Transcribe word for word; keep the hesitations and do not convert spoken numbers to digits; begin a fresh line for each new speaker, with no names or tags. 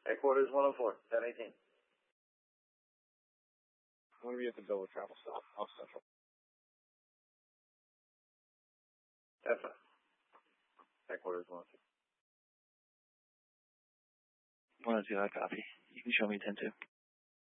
Headquarters one oh four, ten eighteen.
I'm going to be at the Dover travel stop, off Central.
That's fine. Headquarters one oh two.
one oh two, I copy. You can show me ten two.